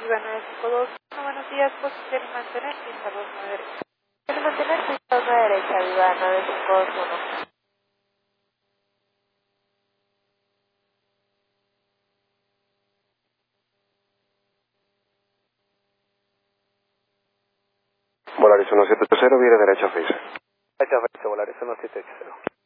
Viva 952. Buenos días, posición y mantener pista 2 derecha. El mantener pista 2 derecha, Viva 9521. Volaris 1780, viene derecha, Freezer. Derecha, Volaris 1780.